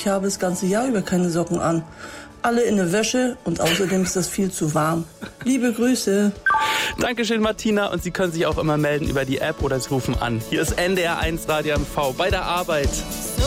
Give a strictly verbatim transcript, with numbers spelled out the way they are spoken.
ich habe das ganze Jahr über keine Socken an. Alle in der Wäsche und außerdem ist das viel zu warm. Liebe Grüße. Dankeschön, Martina. Und Sie können sich auch immer melden über die App oder Sie rufen an. Hier ist N D R eins Radio M V bei der Arbeit.